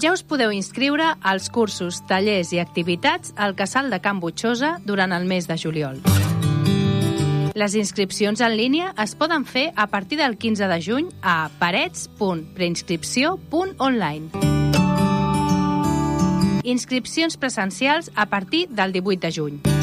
Ja us podeu inscriure als cursos, tallers i activitats al Casal de Can Butxosa durant el mes de juliol. Les inscripcions en línia es poden fer a partir del 15 de juny a parets.preinscripció.online. Inscripcions presencials a partir del 18 de juny.